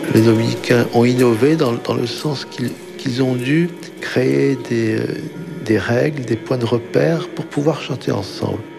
Les dominicains ont innové dans le sens qu'ils ont dû créer des règles, des points de repère pour pouvoir chanter ensemble.